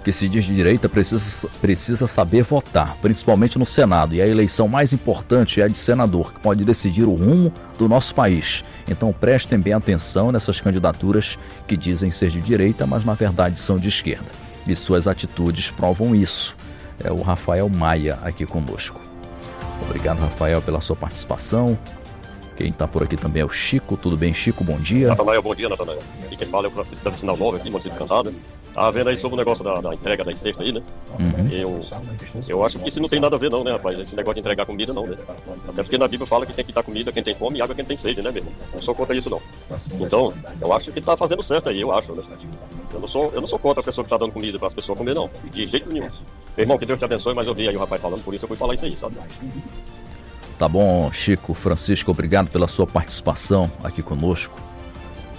que se diz de direita precisa saber votar, principalmente no Senado. E a eleição mais importante é a de senador, que pode decidir o rumo do nosso país. Então prestem bem atenção nessas candidaturas que dizem ser de direita, mas na verdade são de esquerda. E suas atitudes provam isso. É o Rafael Maia aqui conosco. Obrigado, Rafael, pela sua participação. Quem está por aqui também é o Chico. Tudo bem, Chico? Bom dia. Natanael, bom dia, Natanael. E quem fala é o Francisco do Sinal Novo aqui, município de Cantada. Tá vendo aí sobre o negócio da entrega da cesta aí, né? Eu acho que isso não tem nada a ver não, né, rapaz? Esse negócio de entregar comida não, né? Até porque na Bíblia fala que tem que dar comida quem tem fome e água quem tem sede, né, meu irmão? Não sou contra isso não. Então, eu acho que tá fazendo certo aí, eu acho, né? Eu não sou contra a pessoa que tá dando comida para as pessoas comer, não. De jeito nenhum. Meu irmão, que Deus te abençoe, mas eu vi aí o rapaz falando, por isso eu fui falar isso aí, sabe? Tá bom, Chico. Francisco, obrigado pela sua participação aqui conosco.